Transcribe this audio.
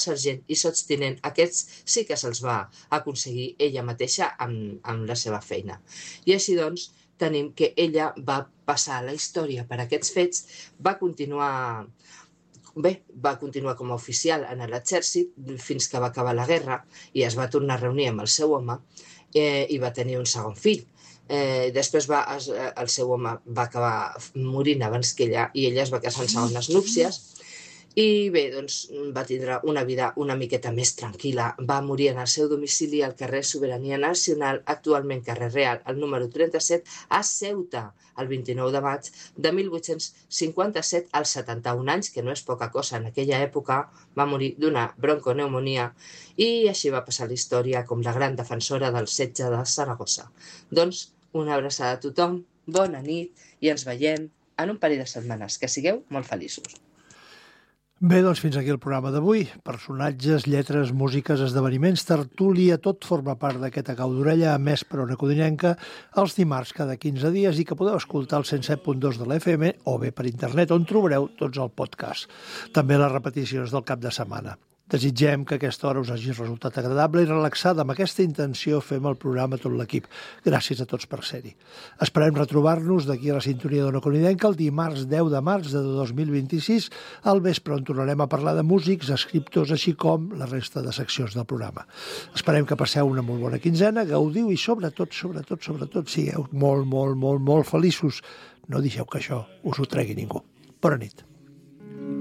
sergent i sotstinent. Aquests sí que se'ls va aconseguir ella mateixa amb la seva feina. I així doncs tenim que ella va passar la història per aquests fets, va continuar com a oficial en l'exèrcit fins que va acabar la guerra i es va tornar a reunir amb el seu home i va tenir un segon fill. Després el seu home va acabar morint abans que ella i ella es va casar en segones núpcies i bé, doncs va tindre una vida una miqueta més tranquil·la. Va morir en el seu domicili al carrer Sobirania Nacional, actualment carrer Real, el número 37, a Ceuta, el 29 de maig de 1857, als 71 anys, que no és poca cosa en aquella època. Va morir d'una bronconeumonia i així va passar la història com la gran defensora del setge de Saragossa. Doncs una abraçada a tothom, bona nit i ens veiem en un parell de setmanes. Que sigueu molt feliços. Bé, doncs fins aquí el programa d'avui. Personatges, lletres, músiques, esdeveniments, tertúlia, tot forma part d'aquest Acau d'Orella emès per Ona Codinenca els dimarts cada 15 dies i que podeu escoltar al 107.2 de l'FM o bé per internet on trobareu tots el podcast. També les repeticions del cap de setmana. Desitgem que aquesta hora us hagi resultat agradable i relaxada. Amb aquesta intenció fem el programa tot l'equip. Gràcies a tots per ser-hi. Esperem retrobar-nos d'aquí a la sintonia d'Ona Codinenca el dimarts 10 de març de 2026 al vespre, on tornarem a parlar de músics, escriptors, així com la resta de seccions del programa. Esperem que passeu una molt bona quinzena, gaudiu i sobretot, sigueu molt feliços. No deixeu que això us ho tregui ningú. Bona nit.